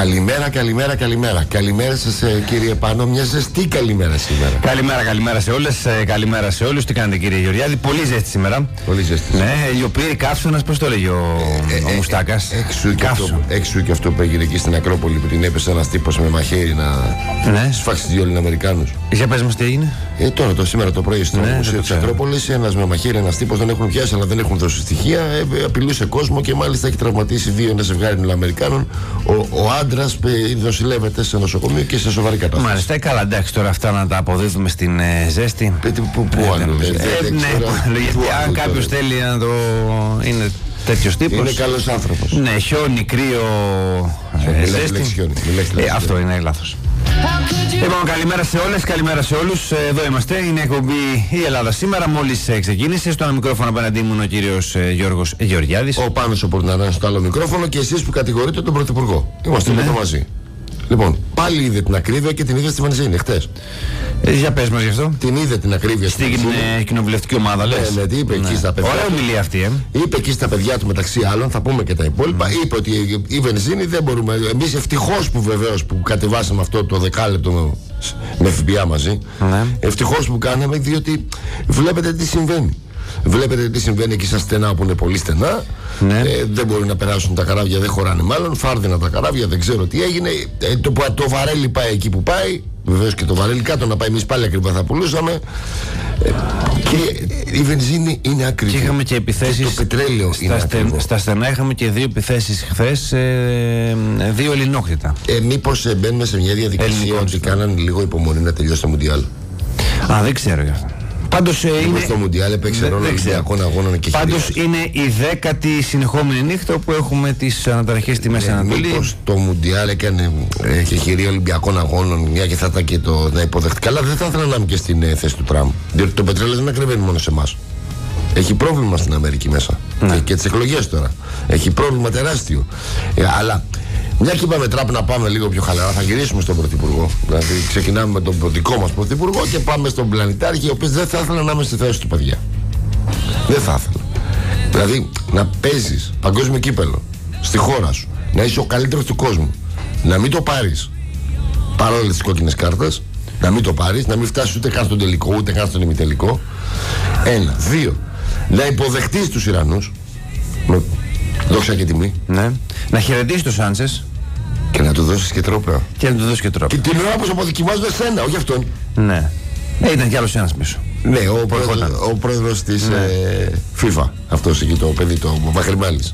Καλημέρα. Καλημέρα σας, κύριε Πάνο. Μια ζεστή καλημέρα σήμερα. Καλημέρα σε όλες. Καλημέρα σε όλους. Τι κάνετε, κύριε Γεωργιάδη? Πολύ ζέστη σήμερα. Πολύ ζέστη. Ναι, ηλιοπήρη καύσωνας, πώς το λέγει ο Μουστάκας. Έξω και αυτό που έγινε εκεί στην Ακρόπολη, που την έπεσε ένας τύπος με μαχαίρι να σφάξει δύο Ελληνοαμερικάνους. Για πες μας τι έγινε. Τώρα σήμερα το πρωί στο μουσείο της Ακρόπολης, ένας με μαχαίρι, ένας τύπος, τον έχουν πιάσει αλλά δεν έχουν δώσει στοιχεία. Απειλούσε κόσμο και μάλιστα έχει τραυματίσει ένα ζευγάρι Ελληνοαμερικάνων. Ο άντρας νοσηλεύεται σε νοσοκομείο και σε σοβαρή κατάσταση. Μάλιστα, καλά, εντάξει, τώρα αυτά να τα αποδίδουμε στην ζέστη. Πού άλλο, αν κάποιος θέλει να το είναι τέτοιος τύπος. Είναι καλός άνθρωπος. Ναι, χιόνι, κρύο, ζέστη. Αυτό είναι λάθος. Λοιπόν, καλημέρα σε όλες, καλημέρα σε όλους. Εδώ είμαστε, είναι η εκπομπή Η Ελλάδα Σήμερα. Μόλις ξεκίνησε, στο ένα μικρόφωνο απέναντί μου ο κύριος Γιώργος Γεωργιάδης. Ο Πάνος ο Πορναράς στο άλλο μικρόφωνο και εσείς που κατηγορείτε τον Πρωθυπουργό. Είμαστε εδώ μαζί. Λοιπόν, πάλι είδε την ακρίβεια και την είδε στη Βενζίνη χτες. Για πες μας γι' αυτό. Την είδε την ακρίβεια στην κοινοβουλευτική ομάδα, λες. Ναι, είπε εκεί στα παιδιά. Ωραία ομιλία αυτή, Είπε εκεί στα παιδιά του μεταξύ άλλων, θα πούμε και τα υπόλοιπα. Είπε ότι η Βενζίνη δεν μπορούμε. Εμείς ευτυχώς που βεβαίως που κατεβάσαμε αυτό το δεκάλεπτο με ΦΠΑ μαζί. Ευτυχώς που κάναμε, διότι βλέπετε τι συμβαίνει. Βλέπετε τι συμβαίνει εκεί στα στενά που είναι πολύ στενά. Δεν μπορούν να περάσουν τα καράβια, δεν χωράνε μάλλον. Φάρδινα τα καράβια, δεν ξέρω τι έγινε. Το βαρέλι πάει εκεί που πάει. Βεβαίως και το βαρέλι κάτω να πάει. Εμείς πάλι ακριβά θα πουλούσαμε. Και η βενζίνη είναι ακριβή. Και είχαμε και επιθέσεις. Το πετρέλαιο είναι ακριβό. Στα στενά είχαμε και δύο επιθέσεις χθες. Δύο ελληνόχθητα. Μήπως μπαίνουμε σε μια διαδικασία ότι κάναν λίγο υπομονή να τελειώσει το Μουντιάλ? Δεν ξέρω γι' αυτό. Πάντως είναι. Στο Μουντιάλ έπαιξε ρόλο Ολυμπιακών Αγώνων και πάντως είναι η 10η συνεχόμενη νύχτα όπου έχουμε τις αναταραχές στη Μέση Ανατολή. Μήπως το Μουντιάλ έκανε και χειρία Ολυμπιακών Αγώνων, μια και θα ήταν και να υποδεχτεί. Καλά, δεν θα ήθελα να είμαι και στην θέση του Τραμπ. Διότι το πετρέλαιο δεν ακριβένει μόνο σε εμάς. Έχει πρόβλημα στην Αμερική μέσα. Και τις εκλογές τώρα. Έχει πρόβλημα τεράστιο. Αλλά μια και είπαμε Τραμπ να πάμε λίγο πιο χαλαρά, θα γυρίσουμε στον Πρωθυπουργό. Δηλαδή, ξεκινάμε με τον δικό μας Πρωθυπουργό και πάμε στον πλανητάρχη, ο οποίος δεν θα ήθελα να είμαι στη θέση του, παιδιά. Δεν θα ήθελα. Δηλαδή, να παίζεις παγκόσμιο κύπελο στη χώρα σου, να είσαι ο καλύτερος του κόσμου, να μην το πάρεις παρόλες τις κόκκινες κάρτες, να μην το πάρεις, να μην φτάσεις ούτε καν στον τελικό, ούτε καν στον ημιτελικό. 1. 2. Να υποδεχτείς τους Ιρανούς. Δόξα και τιμή. Ναι. Να χαιρετήσει τον Σάντσες. Και να του δώσεις και τρόπαιο. Και να του δώσεις και τρόπαιο. Και την ώρα που σου αποδοκιμάζουν εσένα, όχι αυτόν. Ναι. Ήταν κι άλλος ένας πίσω. Ναι, ο πρόεδρος της FIFA. Αυτός εκεί το παιδί, το Βαχρημάλης.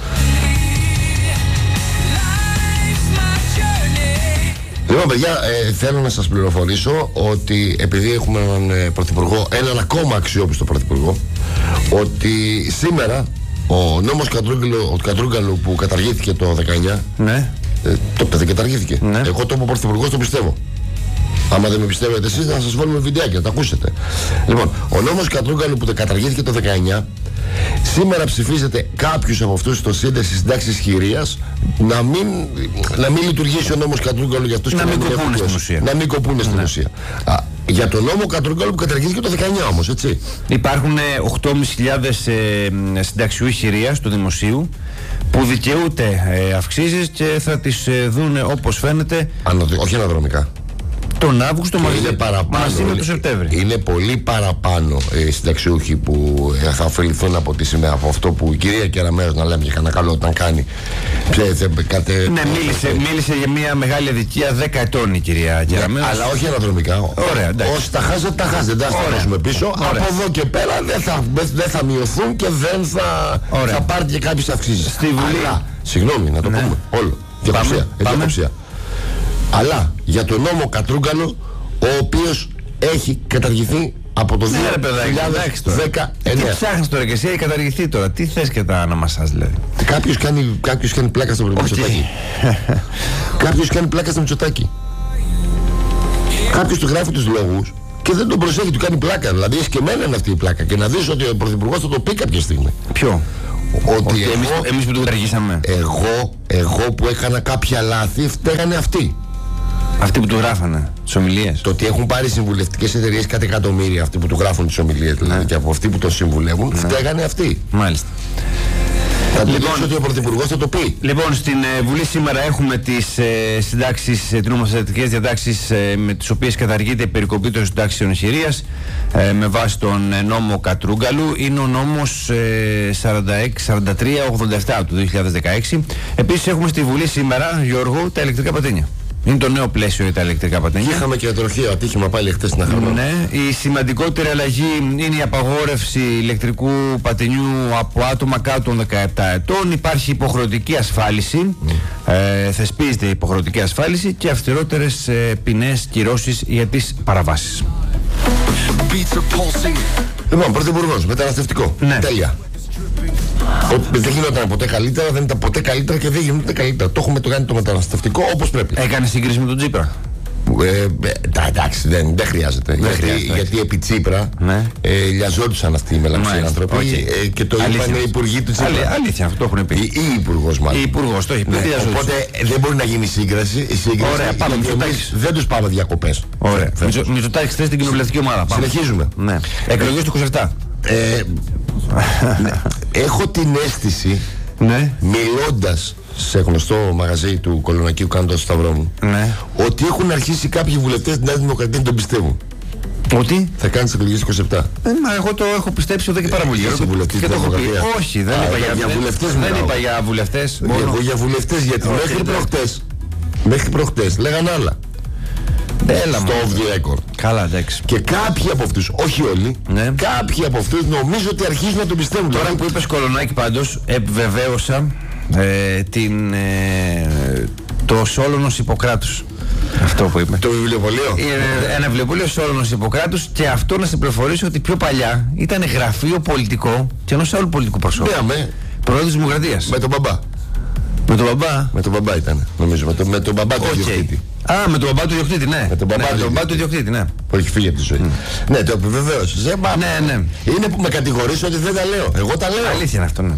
Λοιπόν, παιδιά, θέλω να σας πληροφορήσω ότι επειδή έχουμε έναν πρωθυπουργό, έναν ακόμα αξιόπιστο πρωθυπουργό, ότι σήμερα ο νόμος Κατρούγκαλου που καταργήθηκε το 19, το παιδί καταργήθηκε. Εγώ το πρωθυπουργός το πιστεύω. Άμα δεν με πιστεύετε εσείς, να σας βάλουμε βιντεάκι να τα ακούσετε. Λοιπόν, ο νόμος Κατρούγκαλου που καταργήθηκε το 19, σήμερα ψηφίζεται κάποιους από αυτούς στο σύνδεση συντάξης χειρίας να μην λειτουργήσει ο νόμος Κατρούγκαλου για αυτούς να μην κοπούνε στην ουσία. Για τον νόμο Κατρούγκαλου που καταργήθηκε το 19 όμως, έτσι. Υπάρχουν 8.500 συνταξιούχοι χειρίας του δημοσίου που δικαιούται αυξήσεις και θα τις δούνε όπως φαίνεται. Όχι αναδρομικά. Τον Αύγουστο μαζί με το Σεπτέμβρη. Είναι πολύ παραπάνω οι συνταξιούχοι που θα ωφεληθούν από αυτό που η κυρία Κεραμέως, να λέμε και κανένα καλό όταν κάνει. Ναι, μίλησε για μια μεγάλη αδικία 10 ετών η κυρία Κεραμέως. Αλλά όχι αναδρομικά. Ωραία, εντάξει. Όσοι τα χάσετε, τα χάσετε. Δεν θα φτάσουμε πίσω. Από εδώ και πέρα δεν θα μειωθούν και δεν θα πάρετε και κάποιες αυξήσεις. Στη Βουλή. Συγγνώμη, να το πούμε όλο. Διακοψία. Αλλά για τον νόμο Κατρούγκαλο, ο οποίος έχει καταργηθεί από το 2019. Τι ψάχνεις τώρα και εσύ, έχει καταργηθεί τώρα. Τι θες και τα όνομα σας δηλαδή? Κάποιος κάνει πλάκα στο Μητσοτάκη. Κάποιος κάνει πλάκα στο Μητσοτάκη. Κάποιος του γράφει τους λόγους και δεν τον προσέχει, του κάνει πλάκα. Δηλαδή εσκεμμένα είναι αυτή η πλάκα. Και να δεις ότι ο Πρωθυπουργός θα το πει κάποια στιγμή. Ποιο? Ότι εμείς που το καταργήσαμε. Εγώ που έκανα κάποια λάθη, φταίγανε αυτοί. Αυτοί που του γράφανε τις ομιλίες. Το ότι έχουν πάρει συμβουλευτικές εταιρείες κάτι εκατομμύρια, αυτοί που του γράφουν τις ομιλίες, δηλαδή, και από αυτοί που τον συμβουλεύουν, φταίγανε αυτοί. Μάλιστα. Θα δηλώσει ότι ο Πρωθυπουργός θα το πει. Λοιπόν, στην Βουλή σήμερα έχουμε τις συντάξεις, τις νομοθετικές διατάξεις με τις οποίες καταργείται η περικοπή των συντάξεων χειρίας με βάση τον νόμο Κατρούγκαλου. Είναι ο νόμος 4387 του 2016. Επίσης έχουμε στη Βουλή σήμερα, Γιώργο, τα ηλεκτρικά πατίνια. Είναι το νέο πλαίσιο για τα ηλεκτρικά πατίνια. Είχαμε και τροχαίο ατύχημα πάλι χτες στην Αχρονό. Ναι, η σημαντικότερη αλλαγή είναι η απαγόρευση ηλεκτρικού πατινιού από άτομα κάτω των 17 ετών. Υπάρχει υποχρεωτική ασφάλιση, θεσπίζεται υποχρεωτική ασφάλιση και αυστηρότερες ποινές, κυρώσεις για τις παραβάσεις. Λοιπόν, Πρωθυπουργός, μεταναστευτικό. Ναι. Τέλεια. Δεν γινόταν ποτέ καλύτερα, δεν ήταν ποτέ καλύτερα και δεν γινόταν καλύτερα. Το έχουμε κάνει το μεταναστευτικό όπως πρέπει. Έκανε σύγκριση με τον Τσίπρα. Εντάξει, δεν χρειάζεται. Γιατί επί Τσίπρα λιαζόντουσαν αυτοί οι μελαμψοί άνθρωποι και το είπαν οι υπουργοί του Τσίπρα. Αλήθεια, αυτό έχουν πει. Ή υπουργός μάλλον. Η υπουργός το έχει πει. Οπότε δεν μπορεί να γίνει σύγκριση. Ωραία, πάμε. Δεν τους πάμε διακοπές. Ωραία. Μητσοτάκης χθες στην κοινοβουλευτική ομάδα. Συνεχίζουμε. Εκλογές του 27. Έχω την αίσθηση, μιλώντας σε γνωστό μαγαζί του Κολονακίου κάτω στο Σταυρό μου, ότι έχουν αρχίσει κάποιοι βουλευτές της Νέας Δημοκρατίας να τον πιστεύουν. Ότι θα κάνει τις εκλογές 27. Μα εγώ το έχω πιστέψει εδώ και πάρα πολύ. Και το έχω πει. Όχι, δεν είπα για βουλευτές. Εγώ για βουλευτές, γιατί μέχρι προχτές λέγανε άλλα. Στο off the record. Καλά, εντάξει. Και κάποιοι από αυτούς, όχι όλοι, κάποιοι από αυτούς νομίζω ότι αρχίζουν να τον πιστεύουν. Τώρα που είπες Κολονάκη, πάντως επιβεβαίωσα το Σόλωνος Ιπποκράτους. Αυτό που είπε. Το βιβλιοπωλείο. Ένα βιβλιοπωλείο Σόλωνος Ιπποκράτους, και αυτό να σε πληροφορήσω ότι πιο παλιά ήταν γραφείο πολιτικό και ενός άλλου πολιτικού προσώπου. Πρόεδρος της Δημοκρατίας. Με τον μπαμπά. Με τον μπαμπά. Με τον μπαμπά ήταν, νομίζω. Με τον μπαμπά του ιδιοκτήτη. Με τον μπαμπά του ιδιοκτήτη, ναι. Με τον μπαμπά του ιδιοκτήτη, ναι. Που έχει φύγει από τη ζωή. Ναι, το επιβεβαίωσες. Ναι. Είναι που με κατηγορείς ότι δεν τα λέω. Εγώ τα λέω. Αλήθεια είναι αυτό, ναι.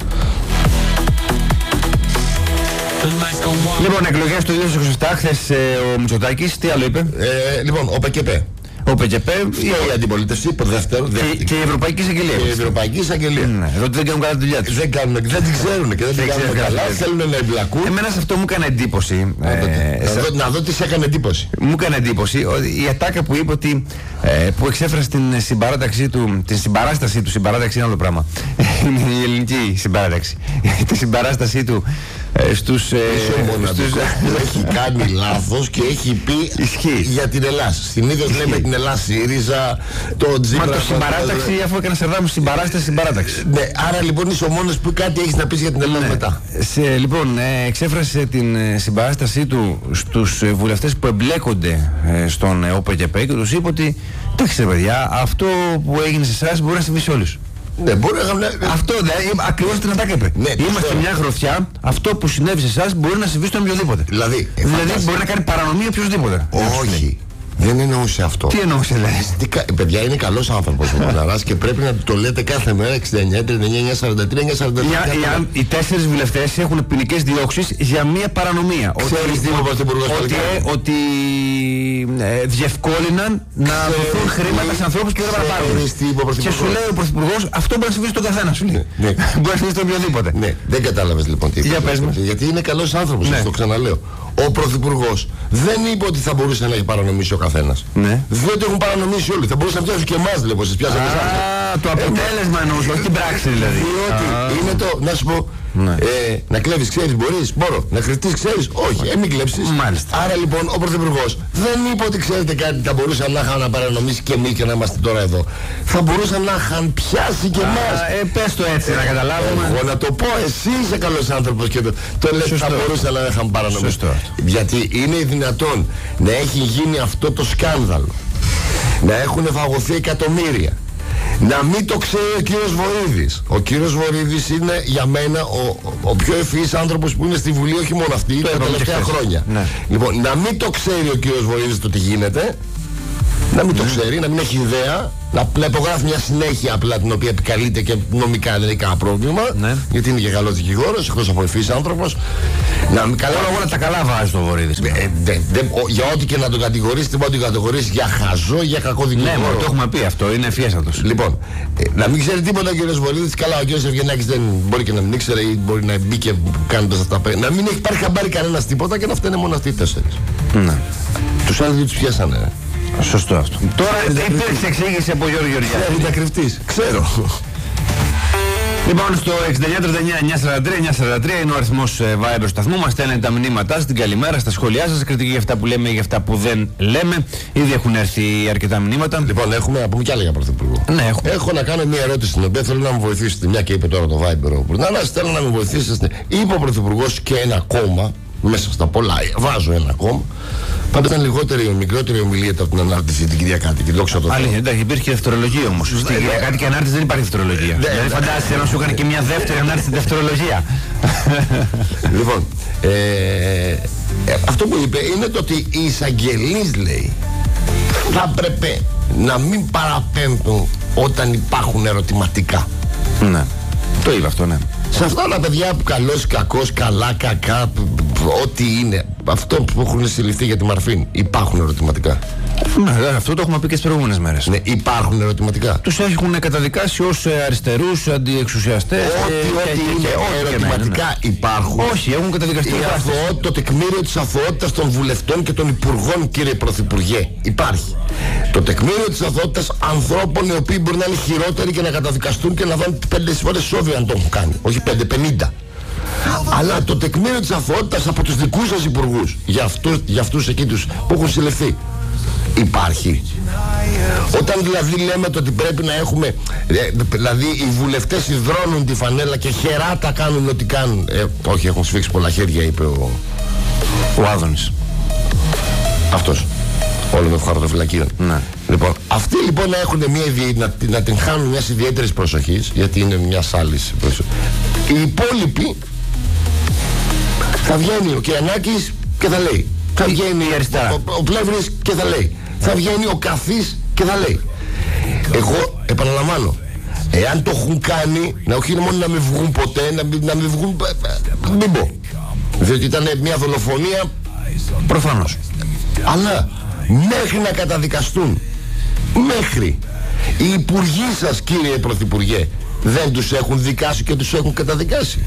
Λοιπόν, εκλογές του 2027, χθες ο Μητσοτάκης, τι άλλο είπε? Λοιπόν, ο ΠΚΠ. Ο ΠΚΠ ή η αντιπολίτευση, δεύτερο. Και η Ευρωπαϊκή Εισαγγελία. Και η Ευρωπαϊκή Εισαγγελία. Εδώ δεν κάνουν καλά τη δουλειά τους. Δεν την ξέρουν και δεν την κάνουν καλά. Θέλουν να εμπλακούν. Εμένα σε αυτό μου έκανε εντύπωση. Να δω τι σε έκανε εντύπωση. Μου έκανε εντύπωση η ατάκα που είπε ότι. Που εξέφρασε την συμπαράταξή του. Την συμπαράστασή του. Συμπαράταξη είναι άλλο πράγμα. Είναι η ελληνική συμπαράταξη. Τη συμπαράστασή του στους που έχει κάνει λάθος και έχει πει για την Ελλάδα. Συνήθως λέμε την Ελλάδα ΣΥΡΙΖΑ, το Τζίπρα. Μα το συμπαράταξη, αφού έκανε Σερδάμου συμπαράσταση. Ναι, άρα λοιπόν είσαι ο μόνος που κάτι έχεις να πεις για την Ελλάδα μετά. Λοιπόν, εξέφρασε την συμπαράστασή του στους βουλευτές που εμπλέκονται στον ΟΠΚΠ και τους είπε ότι εντάξει παιδιά, αυτό που έγινε σε εσάς μπορεί να συμβεί σε όλους. Ναι, μπορεί να. Αυτό ακριβώς την ατάκα είπε. Ναι, είμαστε μια γροθιά. Αυτό που συνέβη σε εσάς μπορεί να συμβεί στον οποιοδήποτε. Δηλαδή μπορεί να κάνει παρανομία οποιοδήποτε. Όχι. Δεν εννοούσε αυτό. Τι εννοούσε, δηλαδή? Παιδιά, είναι καλός άνθρωπος ο Μαναράς και πρέπει να το λέτε κάθε μέρα. 69, 39, 943, 944. Οι 4 βουλευτές έχουν ποινικές διώξεις για μία παρανομία. Ξέρεις τι είπε ο Πρωθυπουργός? Ότι διευκόλυναν να δοθούν χρήματα σε ανθρώπους και δεν τα πάρουν. Και σου λέει ο Πρωθυπουργός, αυτό μπορεί να συμβεί στον καθένα σου. Μπορεί να συμβεί στον οποιοδήποτε. Ναι, δεν κατάλαβες λοιπόν τι είπε. Γιατί είναι καλός άνθρωπος, το ξαναλέω. Ο Πρωθυπουργός δεν είπε ότι θα μπορούσε να έχει παρανομήσει ο καθένας. Διότι έχουν παρανομήσει όλοι. Θα μπορούσαν να πιάσουν και εμάς, λοιπόν, σας πιάσανε εσάς. Το αποτέλεσμα εννοούσα, όχι την πράξη δηλαδή. Διότι είναι το, να σου πω, να κλέβεις ξέρεις, μπορείς, μπορώ. Να χρηστείς ξέρεις, όχι, μην κλέψεις. Άρα λοιπόν ο Πρωθυπουργός δεν είπε ότι ξέρετε κάτι, θα μπορούσαν να είχαν παρανομήσει και εμείς και να είμαστε τώρα εδώ. Θα μπορούσαν να είχαν πιάσει και εμάς. Πες το έτσι να καταλάβουμε. Εγώ να το πω, εσύ είσαι καλός άνθρωπος και το λες θα μπορούσαν να είχαν παρανομήσει. Γιατί είναι δυνατόν να έχει γίνει αυτό το σκάνδαλο, να έχουν φαγωθεί εκατομμύρια, να μην το ξέρει ο κύριος Βορίδης. Ο κύριος Βορίδης είναι για μένα ο πιο ευφυής άνθρωπος που είναι στη Βουλή, όχι μόνο αυτή, τα τελευταία χρόνια. Λοιπόν, να μην το ξέρει ο κύριος Βορίδης το τι γίνεται, Να μην το ξέρει, να μην έχει ιδέα, να υπογράφει μια συνέχεια απλά την οποία επικαλείται και νομικά δεν έχει κανένα πρόβλημα. Ναι. Γιατί είναι και καλός δικηγόρος, εκτός από ευφύης άνθρωπος. Όλα τα καλά βάζει το Βορύδης. Για ό,τι και να τον κατηγορήσει, δεν μπορεί να τον κατηγορήσει για χαζό ή για κακό δικηγόρο. Ναι, το έχουμε πει αυτό, είναι ευφιέστατος. Λοιπόν, να μην ξέρει τίποτα ο κ. Βορύδης. Καλά, ο κ. Ευγενάκης δεν μπορεί και να μην ήξερε ή μπορεί να μπει και κάνοντας αυτά. Να μην έχει πάρει χαμπάρι κανένας τίποτα και να φταίνε μόνο αυτοί οι 4. Ναι. Τους άλλους δεν τους πιάσανε. Σωστό αυτό. Τώρα υπήρξε εξήγηση από Γιώργο Γεωργιάδη. Είναι κρυφτής, ξέρω. Λοιπόν, στο 6939-943-943 είναι ο αριθμός Viber του σταθμού μας. Στέλνετε τα μηνύματά σας, την καλημέρα, στα σχόλιά σας, κριτική για αυτά που λέμε ή για αυτά που δεν λέμε. Ήδη έχουν έρθει αρκετά μηνύματα. Λοιπόν, έχουμε να πούμε κι άλλα για πρωθυπουργό. Ναι, έχουμε. Έχω να κάνω μια ερώτηση την οποία θέλω να μου βοηθήσετε. Μια και είπε τώρα το Viber ο Μπουρνάρας, θέλω να με βοηθήσετε. Είπε ο πρωθυπουργός και ένα κόμμα, μέσα στα πολλά, βάζω ένα κόμμα. Πάντα ήταν μικρότερη ομιλία από την ανάρτηση την Κυριακάτικη. Δόξα τω Θεώ. Αλήθεια, εντάξει, υπήρχε δευτερολογία όμως. Στην Κυριακάτικη ανάρτηση δεν υπάρχει δευτερολογία. Δηλαδή φαντάζεσαι να σου έκανε και μια δεύτερη ανάρτηση δευτερολογία. Λοιπόν, αυτό που είπε είναι το ότι οι εισαγγελείς, λέει, θα πρέπει να μην παραπέμπουν όταν υπάρχουν ερωτηματικά. Ναι, το είπε αυτό, ναι. Σε αυτά τα παιδιά που καλός, κακός, καλά, κακά, ό,τι είναι, αυτό που έχουν συλληφθεί για τη Μαρφίν, υπάρχουν ερωτηματικά. Ναι, αυτό το έχουμε πει και τις προηγούμενες μέρες. Ναι, υπάρχουν ερωτηματικά. Τους έχουν καταδικάσει ως αριστερούς, αντιεξουσιαστές. Ό,τι είναι ερωτηματικά υπάρχουν. Όχι, έχουν καταδικαστεί. Το τεκμήριο της αθωότητας των βουλευτών και των υπουργών, κύριε Πρωθυπουργέ, υπάρχει. Το τεκμήριο της αθωότητας ανθρώπων οι οποίοι μπορεί να είναι χειρότεροι και να καταδικαστούν και να δουν 5 φορές σόβιο αν το έχουν κάνει. Όχι 5, 50. Αλλά το τεκμήριο της αθωότητας από τους δικούς σας υπουργούς, για αυτούς εκεί τους που έχουν συλληφθεί, υπάρχει. Όταν δηλαδή λέμε το ότι πρέπει να έχουμε, δηλαδή οι βουλευτές υδρώνουν τη φανέλα και χεράτα κάνουν ό,τι κάνουν. Όχι, έχουν σφίξει πολλά χέρια, είπε ο Άδωνης. Αυτός. Όλο με χαρτοφυλακίων. Ναι. Λοιπόν, αυτοί λοιπόν να έχουν να την χάνουν μιας ιδιαίτερης προσοχής, γιατί είναι μιας άλλης προσοχής. Οι υπόλοιποι θα βγαίνει ο Κιανάκης και θα λέει. Θα βγαίνει ο Πλεύρης και θα λέει. Θα βγαίνει ο Καθής και θα λέει. Εγώ επαναλαμβάνω, εάν το έχουν κάνει, να όχι μόνο να μην βγουν ποτέ, να μην βγουν, μην πω. Διότι ήταν μια δολοφονία, προφανώς. Αλλά μέχρι να καταδικαστούν, μέχρι οι υπουργοί σας, κύριε Πρωθυπουργέ, δεν τους έχουν δικάσει και τους έχουν καταδικάσει.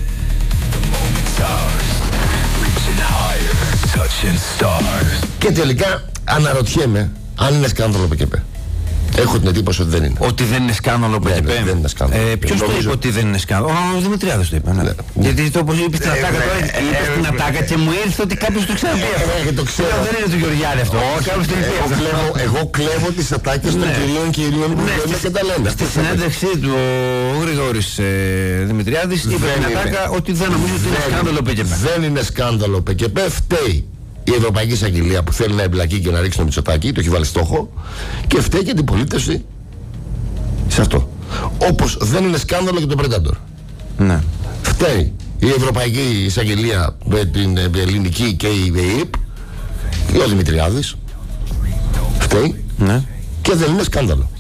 Και τελικά αναρωτιέμαι αν είναι σκάνδαλο ΠΚΠ. Έχω την εντύπωση ότι δεν είναι. Ότι δεν είναι σκάνδαλο ΠΚΠ. Ναι, δεν είναι σκάνδαλο. Ποιος το είπε ότι δεν είναι σκάνδαλο? Ο Δημητριάδης το είπε. Ναι. Ναι. Γιατί το όπως είπε στην ατάκα τώρα, είπε στην ατάκα και μου ήρθε ότι κάποιος το ξαναπεί. Το ξέρω. Δεν είναι του Γεωργιάδη αυτό. Εγώ κλέβω τις ατάκες των κυρίων που λένε και τα λένε. Στη συνέντευξή του ο Γρηγόρης Δημητριάδης είπε στην ατάκα ότι δεν νομίζω ότι είναι σκάνδαλο ΠΚΠ. Δεν είναι σκάνδαλο ΠΚΠ, φταίει η Ευρωπαϊκή Εισαγγελία που θέλει να εμπλακεί και να ρίξει το Μητσοτάκη, το έχει βάλει στόχο, και φταίει και την πολίτευση σε αυτό. Όπως δεν είναι σκάνδαλο και το Predator. Ναι. Φταίει η Ευρωπαϊκή Εισαγγελία με την ελληνική και η ΕΕΠ και ο Δημητριάδης. Φταίει. Ναι. Και δεν είναι σκάνδαλο.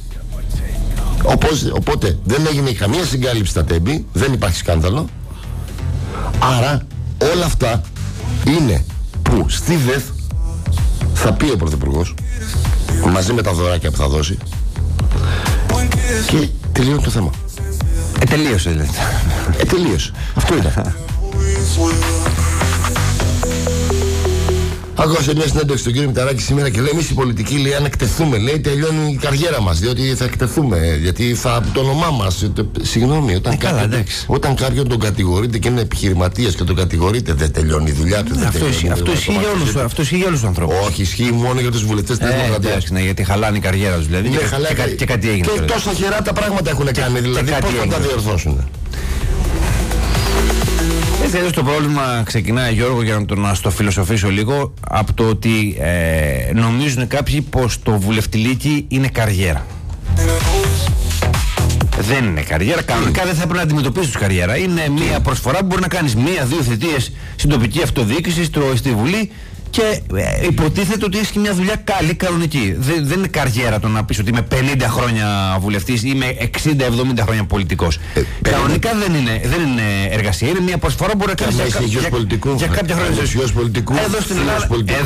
Οπότε δεν έγινε καμία συγκάλυψη στα τέμπη, δεν υπάρχει σκάνδαλο. Άρα όλα αυτά είναι που στη ΔΕΘ θα πει ο Πρωθυπουργός μαζί με τα δωράκια που θα δώσει και τελείωσε το θέμα. Τελείωσε δηλαδή. Τελείωσε. Αυτό ήταν. Άκουσα σε μια συνέντευξη τον κύριο Μηταράκη σήμερα και λέει: εμείς οι πολιτικοί, λέει, αν εκτεθούμε, λέει, τελειώνει η καριέρα μας. Διότι θα εκτεθούμε, γιατί θα το όνομά μας. Συγγνώμη, όταν κάποιον τον κατηγορείται και είναι επιχειρηματίας και τον κατηγορείται, δεν τελειώνει η δουλειά του. Αυτό ισχύει για όλους τους ανθρώπους. Όχι, ισχύει μόνο για τους βουλευτές της Δημοκρατίας. Ναι, γιατί χαλάνε η καριέρα τους δηλαδή. Και κάτι έγινε. Και τόσα χερά τα πράγματα έχουν κάνει, δηλαδή πώς θα τα διορθώσουν. Έτσι το πρόβλημα ξεκινάει, Γιώργο, για να στο φιλοσοφήσω λίγο, από το ότι νομίζουν κάποιοι πως το βουλευτηλίκι είναι καριέρα. Δεν είναι καριέρα. Κανονικά δεν θα πρέπει να αντιμετωπίσεις καριέρα. Είναι μια προσφορά που μπορεί να κάνεις 1-2 θητείες στην τοπική αυτοδιοίκηση, στη Βουλή Και υποτίθεται ότι έχει και μια δουλειά καλή, κανονική. Δεν είναι καριέρα το να πεις ότι είμαι 50 χρόνια βουλευτής ή είμαι 60-70 χρόνια πολιτικός. Κανονικά δεν είναι εργασία. Είναι μια προσφορά που μπορεί να κάνει για κάποια χρόνια.